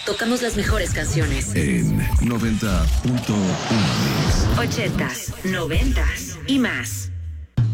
Tocamos las mejores canciones. En 90.1 Mix. 80s, 90s y más.